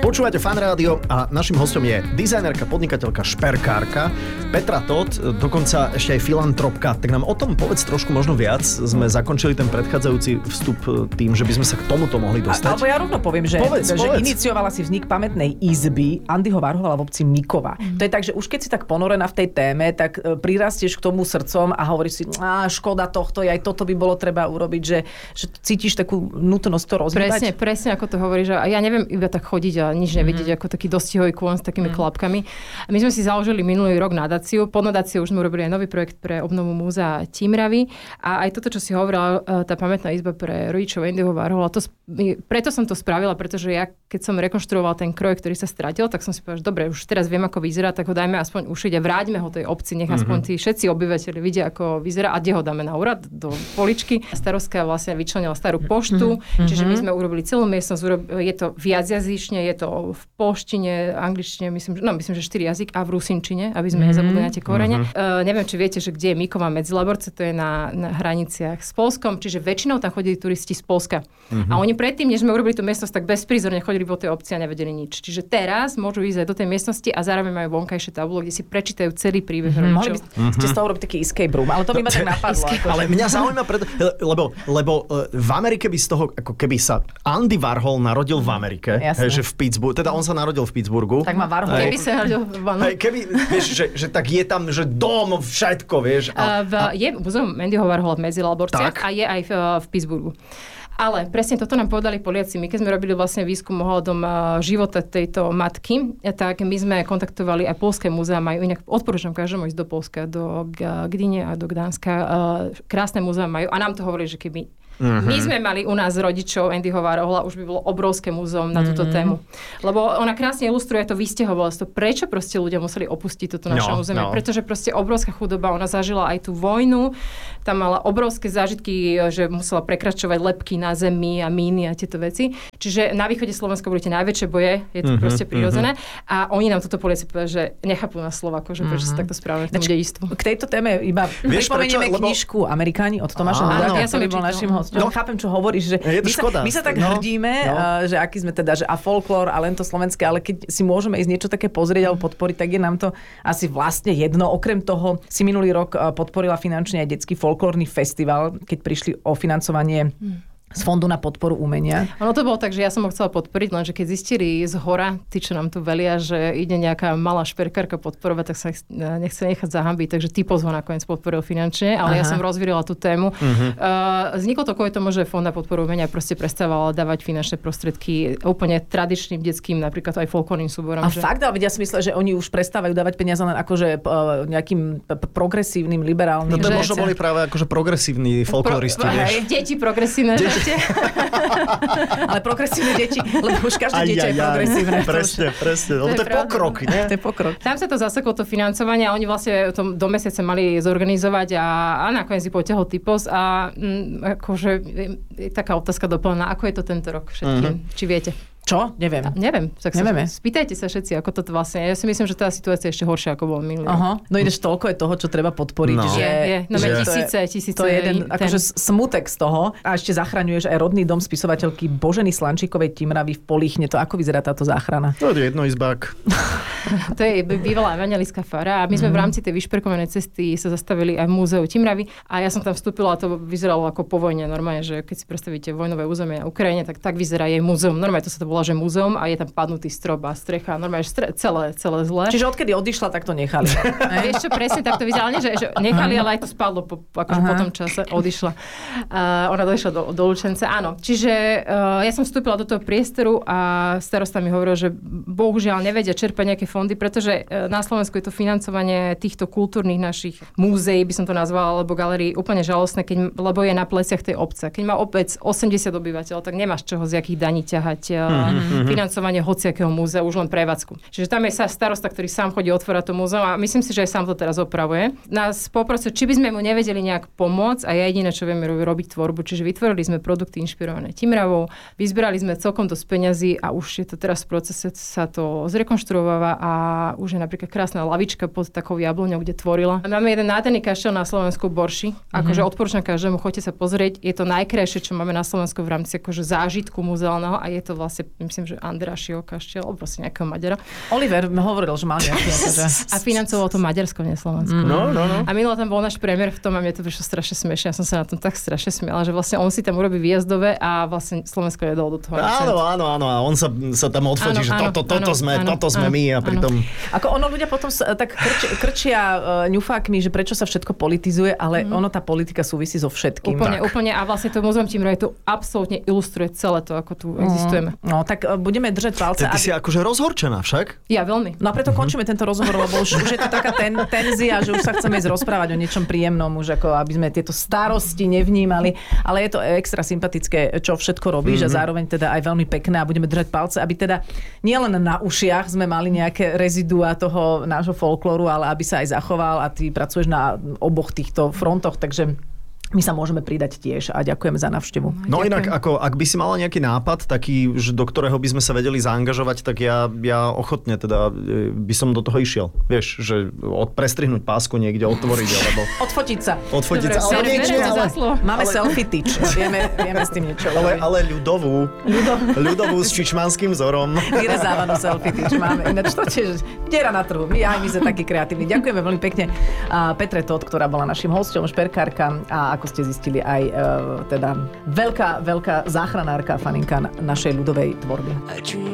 Počúvate Fan Rádio a našim hostom je dizajnerka, podnikateľka, šperkárka Petra Todt, dokonca ešte aj filantropka. Tak nám o tom povedz trošku možno viac. Sme zakončili ten predchádzajúci vstup tým, že by sme sa k tomuto mohli dostať. Alebo ja rovno poviem, že iniciovala si vznik pamätnej izby Andyho Warhola v obci Mikova. To je tak, že už keď si tak ponorená v tej téme, tak prirastieš k tomu srdcom a hovoríš si, škoda tohto, aj toto by bolo treba urobiť, že cítiš takú nutnosť to rozhýbať. Presne ako to hovoríš. A ja neviem iba tak chodiť a nič nevidieť ako taký dostihový kôň s takými klapkami. My sme si založili minulý rok nadáciu. Po nadáciu už sme urobili aj nový projekt pre obnovu múzea Tímravy. A aj toto, čo si hovorila, tá pamätná izba pre rodičov Andyho Warhola, preto som to spravila, pretože ja, keď som rekonštruoval ten kroj, ktorý sa stratil, tak som si povedal, že dobre, už teraz viem, ako vyzerá, tak ho dajme aspoň ušiť a vráťme ho tej obci, nech aspoň tí všetci obyvateľi vidia, ako vyzerá a kde ho dáme na úrad, do poličky. Starostka vlastne vyčlenila starú poštu, čiže my sme urobili celú miestnosť, je to viacjazyčne, je to v poštine, angličtine, myslím, že 4 jazyk a v rusinčine, aby sme nezabudli na tie korene. Neviem, či viete, že kde je Mikova Medzilaborce, to je na hraniciach s Poľskom, čiže väčšinou tam chodili turisti z Poľska. A oni predtým, než sme urobili tú miestnosť, tak bezprizorne chodili po tej obci a nevedeli nič. Čiže teraz môžu ísť aj do tej miestnosti a zároveň majú vonkajšie tabulo, kde si prečítajú celý príbeh rodičov. Mohli by ste z toho urobiť taký escape room, ale to by ma tak napadlo. Ale mňa zaujíma, lebo v Amerike by z toho, ako keby sa Andy Warhol narodil v Amerike, že v Pittsburghu, teda on sa narodil v Pittsburghu. Tak má Warhol. Keby sa narodil keby, vieš, že tak je tam, že dom, všetko, vieš. Je muzeum Andyho Warhola v Medzilaborciach a je aj v Pittsburghu. Ale presne toto nám povedali Poliaci. My keď sme robili vlastne výskum ohľadom života tejto matky, tak my sme kontaktovali aj poľské múzea, majú inak, odporúčam každému ísť do Poľska, do Gdyne a do Gdanska. Krásne múzea majú a nám to hovorili, že keby my sme mali u nás rodičov Andyho Warhola, už by bolo obrovské múzeum na túto tému. Lebo ona krásne ilustruje to vysťahovalstvo. Prečo proste ľudia museli opustiť toto naše územie? Pretože proste obrovská chudoba, ona zažila aj tú vojnu, tam mala obrovské zážitky, že musela prekračovať lebky na zemi a míny a tieto veci. Čiže na východe Slovenska boli tie najväčšie boje, je to proste prirodzené. A oni nám toto Poliaci povedali, že nechápu nás Slovákov, že prečo sa takto správame v tom dedičstvu. K tejto téme iba pripomenieme knižku Amerikáni od Tomáša Hudáka, ktorý bol našim hostom. Chápem, čo hovoríš, že my sa tak hrdíme, že aký sme teda, že a folklór a len to slovenské, ale keď si môžeme ísť niečo také pozrieť alebo podporiť, tak je nám to asi vlastne jedno. Okrem toho si minulý rok podporila finančne aj detský folklórny festival, keď prišli o financovanie z Fondu na podporu umenia. Ono to bolo tak, že ja som ho chcela podporiť, lenže keď zistili z hora, tí, čo nám tu velia, že ide nejaká malá šperkárka podporovať, tak sa nechce nechať zahambiť, takže typos ho nakoniec podporil finančne, ale ja som rozvírila tú tému. Vzniklo to kvôli tomu, že Fond na podporu umenia proste prestával dávať finančné prostriedky úplne tradičným detským, napríklad aj folklórnym súborom. A fakt, ale ja si myslím, že oni už prestávajú dávať peniaze len akože nejakým progresívnym, liberálnym. No to možno boli práve akože progresívni folkloristi, vieš. Deti progresívne. Ale progresívne deti, lebo už každé dieťa je progresívne. Presne. Lebo to je pokrok, nie? To je pokrok. Tam sa to zaseklo, to financovanie a oni vlastne to do mesiaca mali zorganizovať a nakoniec si potiahol typos a akože je taká otázka doplná, ako je to tento rok všetkým, či viete? Čo? Neviem. Neviem. Tak spýtajte sa všetci, ako toto vlastne. Ja si myslím, že tá situácia je ešte horšia, ako bol minulý rok. No ideš, toľko je toho, čo treba podporiť. Tisíce. To je jeden akože smutek z toho. A ešte zachraňuješ aj rodný dom spisovateľky Boženy Slančíkovej Tímravy v Políchne. To ako vyzerá táto záchrana? To je jednoizbák. To je bývalá evangelická fara a my sme v rámci tej vyšperkovanej cesty sa zastavili aj v múzeu Tímravy a ja som tam vstúpila a to vyzeralo ako po vojne. Normálne, že keď si predstavíte vojnové územie na Ukrajine, tak vyzerá jej múzeum. Normálne to sa to volá, že múzeum a je tam padnutý strop a strecha. Normálne celé zlé. Čiže odkedy odišla, tak to nechali. Vieš čo, presne tak to vyzeralo, že nechali, ale aj to spadlo po tom čase. Odišla. Ona došla do Lučence. Áno. Čiže ja som vstúpila do toho priestoru a starosta mi hovoril, že bohužiaľ nevedia čerpať nejaké fondy, pretože na Slovensku je to financovanie týchto kultúrnych našich múzeí, by som to nazvala, alebo galérií úplne žalostné, lebo je na pleciach tej obce. Keď má obec 80 obyvateľov, tak nemáš čoho z jakých daní ťahať financovanie hociakého múzea, už len prevádzku. Čiže tam je starosta, ktorý sám chodí otvárať to múzeum a myslím si, že aj sám to teraz opravuje. Nás poprosil, či by sme mu nevedeli nejak pomôcť a ja jediné, čo vieme robiť tvorbu, čiže vytvorili sme produkty inšpirované Tímravou, vyzberali sme celkom dosť peňazí a už je to teraz v procese, sa to zrekonštruováva a už je napríklad krásna lavička pod takou jabloňou, kde tvorila. Máme jeden nádherný kaštel na Slovensku Borši, akože odporúčam každému, choďte sa pozrieť, je to najkrajšie, čo máme na Slovensku v rámci akože zážitku muzeálneho a je to vlastne myslím, že Andrášiho Kaštiel, alebo proste nejakého Maďara. Oliver hovoril, že mal nejaký. A financoval to Maďarsko, nie Slovensko. No. A minule tam bol náš premiér v tom a mne to vyšlo strašne smiešne. Ja som sa na tom tak strašne smiala, že vlastne on si tam urobí výjazdové a vlastne Slovensko nedalo do toho. Áno. A on sa tam odfotí, že toto sme my a pritom... Ako ono ľudia potom tak krčia ňufákmi, že prečo sa všetko politizuje, ale ono tá politika súvisí so všetkým. Úplne. A vlastne to Múzeum Tímravy to absolútne ilustruje celé to, ako tu existujeme. No, tak budeme držať palce. Ty si akože rozhorčená však? Ja veľmi. No a preto končíme tento rozhovor, lebo už je to taká tenzia, že už sa chceme ísť rozprávať o niečom príjemnom, už ako aby sme tieto starosti nevnímali, ale je to extra sympatické, čo všetko robíš a zároveň teda aj veľmi pekné a budeme držať palce, aby teda nielen na ušiach sme mali nejaké rezidua toho nášho folklóru, ale aby sa aj zachoval a ty pracuješ na oboch týchto frontoch, takže my sa môžeme pridať tiež a ďakujeme za návštevu. No inak, ak by si mala nejaký nápad, taký, do ktorého by sme sa vedeli zaangažovať, tak ja ochotne teda by som do toho išiel. Vieš, že prestrihnúť pásku niekde, otvoriť, alebo... Odfotiť sa. Ale Máme selfie tyč. Vieme s tým niečo. Ale ľudovú s čičmanským vzorom. Vyrezávanú selfie tyč máme. Ináč to tiež diera na trhu. My sme takí kreatívni. Ďakujeme veľmi pekne Petre Todt, ktorá bola našim hosťom, šperkárka a ako ste zistili aj teda veľká záchranárka, faninka našej ľudovej tvorby.